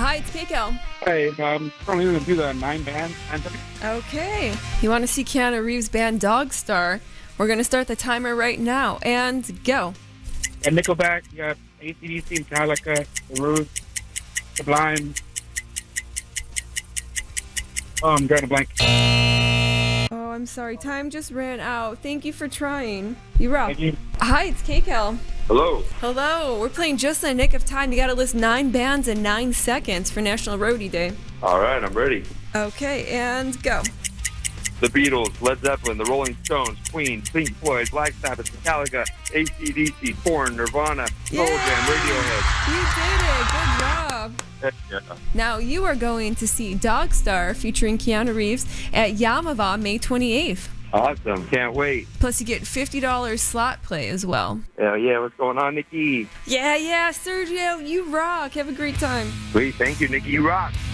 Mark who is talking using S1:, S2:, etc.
S1: Hi, it's KCal.
S2: Hey, I'm probably going to do the 9-band.
S1: Okay. You want to see Keanu Reeves' band Dogstar? We're going to start the timer right now. And go.
S2: And Nickelback, you got AC/DC, Metallica, The Roots, Sublime. Oh, I'm drawing a blank.
S1: Oh, I'm sorry. Time just ran out. Thank you for trying. You rock.
S2: Thank you.
S1: Hi, it's KCal.
S3: Hello.
S1: Hello. We're playing just in the nick of time. You got to list 9 bands in 9 seconds for National Roadie Day.
S3: All right, I'm ready.
S1: Okay, and go.
S3: The Beatles, Led Zeppelin, The Rolling Stones, Queen, Pink Floyd, Black Sabbath, Metallica, AC/DC, Korn, Nirvana, Pearl Jam, Radiohead.
S1: You did it. Good job.
S3: Yeah.
S1: Now you are going to see Dogstar featuring Keanu Reeves at Yamava May 28th.
S3: Awesome. Can't wait.
S1: Plus you get $50 slot play as well.
S3: Hell yeah. What's going on, Nikki?
S1: Yeah, Sergio, you rock. Have a great time.
S3: Sweet. Thank you, Nikki. You rock.